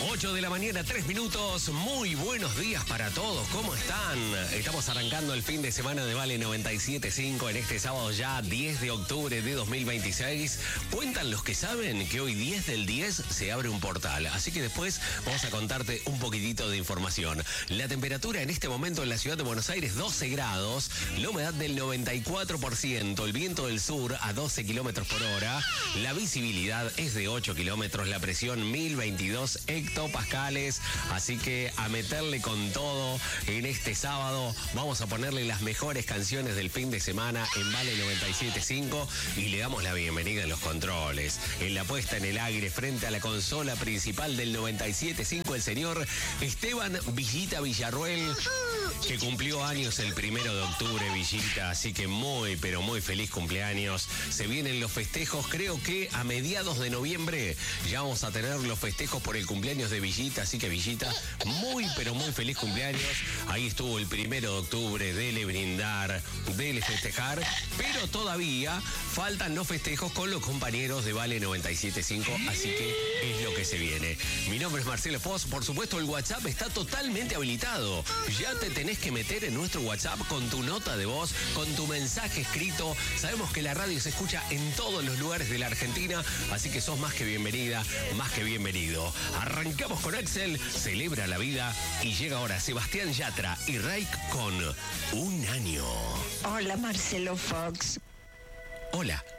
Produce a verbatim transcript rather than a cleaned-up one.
ocho de la mañana, tres minutos. Muy buenos días para todos. ¿Cómo están? Estamos arrancando el fin de semana de Vale noventa y siete punto cinco en este sábado ya diez de octubre de dos mil veintiséis. Cuentan los que saben que hoy diez del diez se abre un portal. Así que después vamos a contarte un poquitito de información. La temperatura en este momento en la ciudad de Buenos Aires, doce grados. La humedad del noventa y cuatro por ciento. El viento del sur a doce kilómetros por hora. La visibilidad es de ocho kilómetros. La presión mil veintidós hectopascales. Así que a meterle con todo en este sábado. Vamos a ponerle las mejores canciones del fin de semana en Vale noventa y siete punto cinco y le damos la bienvenida en los controles. En la puesta en el aire frente a la consola principal del noventa y siete punto cinco, el señor Esteban Villita Villarruel, que cumplió años el primero de octubre, Villita, así que muy, pero muy feliz cumpleaños. Se vienen los festejos, creo que a mediados de noviembre ya vamos a tener los festejos por el cumpleaños de Villita, así que Villita, muy, pero muy feliz cumpleaños. Ahí estuvo el primero de octubre, dele brindar, dele festejar, pero todavía faltan los festejos con los compañeros de Vale noventa y siete punto cinco, así que es lo que se viene. Mi nombre es Marcelo Foz, por supuesto el WhatsApp está totalmente habilitado. Ya te tenés que meter en nuestro WhatsApp con tu nota de voz, con tu mensaje escrito. Sabemos que la radio se escucha en todos los lugares de la Argentina, así que sos más que bienvenida, más que bienvenido. Arrancamos con Axel, celebra la vida, y llega ahora Sebastián Yatra y Reik con Un Año. Hola, Marcelo Fox. Hola.